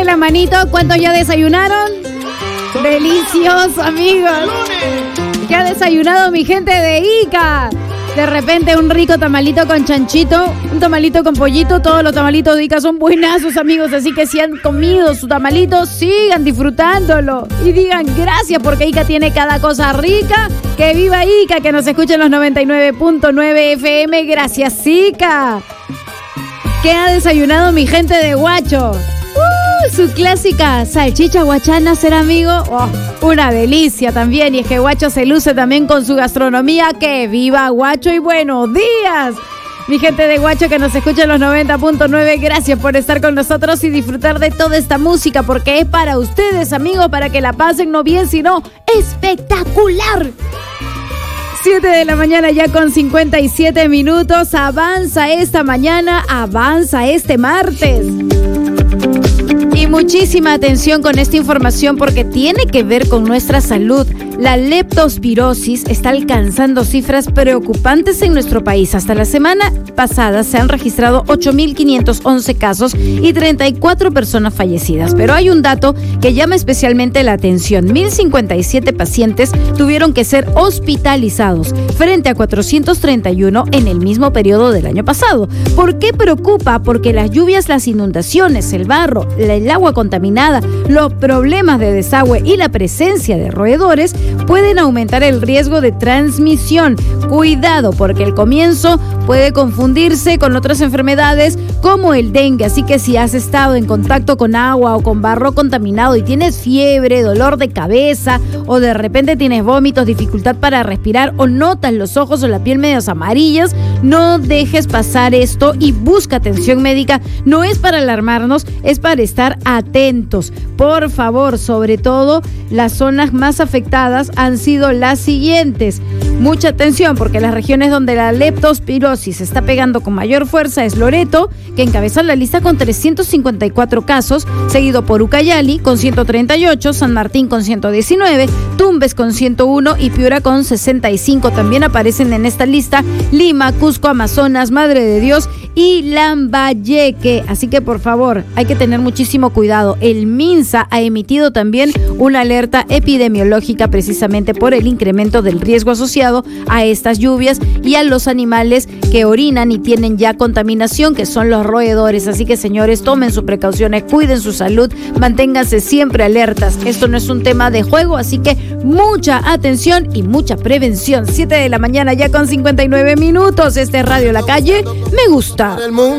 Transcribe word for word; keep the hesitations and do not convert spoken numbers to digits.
la manito. ¿Cuántos ya desayunaron? Delicioso, amigos. ¿Qué ha desayunado mi gente de Ica? De repente un rico tamalito con chanchito, un tamalito con pollito. Todos los tamalitos de Ica son buenazos, amigos. Así que si han comido su tamalito, sigan disfrutándolo. Y digan gracias porque Ica tiene cada cosa rica. ¡Que viva Ica! Que nos escuchen los noventa y nueve punto nueve F M. Gracias, Ica. ¿Qué ha desayunado mi gente de Huacho? Uh, su clásica salchicha huachana, ser amigo. Oh, una delicia también. Y es que Huacho se luce también con su gastronomía. ¡Que viva Huacho! Y buenos días, mi gente de Huacho que nos escucha en los noventa punto nueve. Gracias por estar con nosotros y disfrutar de toda esta música, porque es para ustedes, amigos, para que la pasen no bien, sino espectacular. siete de la mañana ya con cincuenta y siete minutos. Avanza esta mañana, avanza este martes. Y muchísima atención con esta información porque tiene que ver con nuestra salud. La leptospirosis está alcanzando cifras preocupantes en nuestro país. Hasta la semana pasada se han registrado ocho mil quinientos once casos y treinta y cuatro personas fallecidas. Pero hay un dato que llama especialmente la atención. mil cincuenta y siete pacientes tuvieron que ser hospitalizados frente a cuatrocientos treinta y uno en el mismo periodo del año pasado. ¿Por qué preocupa? Porque las lluvias, las inundaciones, el barro, el agua contaminada, los problemas de desagüe y la presencia de roedores pueden aumentar el riesgo de transmisión. Cuidado, porque el comienzo puede confundirse con otras enfermedades como el dengue. Así que si has estado en contacto con agua o con barro contaminado y tienes fiebre, dolor de cabeza o de repente tienes vómitos, dificultad para respirar o notas los ojos o la piel medios amarillas, no dejes pasar esto y busca atención médica. No es para alarmarnos, es para estar atentos. Por favor, sobre todo, las zonas más afectadas han sido las siguientes. Mucha atención, porque las regiones donde la leptospirosis se está pegando con mayor fuerza es Loreto, que encabeza la lista con trescientos cincuenta y cuatro casos, seguido por Ucayali con ciento treinta y ocho, San Martín con ciento diecinueve, Tumbes con ciento uno y Piura con sesenta y cinco. También aparecen en esta lista Lima, Cusco, Amazonas, Madre de Dios y Lambayeque. Así que por favor, hay que tener muchísimo cuidado. El MINSA ha emitido también una alerta epidemiológica precisamente por el incremento del riesgo asociado a estas lluvias y a los animales que orinan y tienen ya contaminación, que son los roedores. Así que, señores, tomen sus precauciones, cuiden su salud, manténganse siempre alertas. Esto no es un tema de juego, así que mucha atención y mucha prevención. siete de la mañana ya con cincuenta y nueve minutos. Este es Radio La Calle. Me gusta.